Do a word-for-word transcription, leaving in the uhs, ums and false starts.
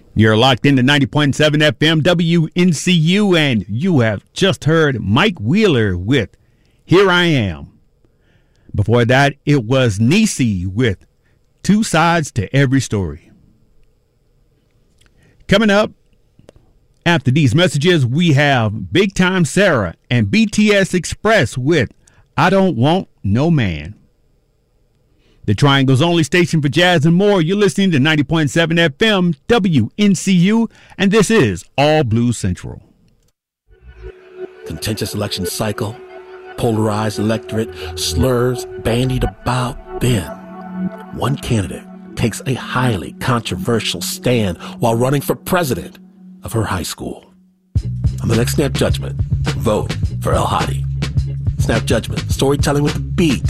You're locked into ninety point seven F M W N C U, and you have just heard Mike Wheeler with Here I Am. Before that, it was Niecy with Two Sides to Every Story. Coming up after these messages, we have Big Time Sarah and B T S Express with I Don't Want No Man. The Triangle's only station for jazz and more. You're listening to ninety point seven F M W N C U, and this is All Blues Central. Contentious election cycle, polarized electorate, slurs bandied about. Then, one candidate takes a highly controversial stand while running for president of her high school. On the next Snap Judgment, vote for El Hadi. Snap Judgment, storytelling with a beat.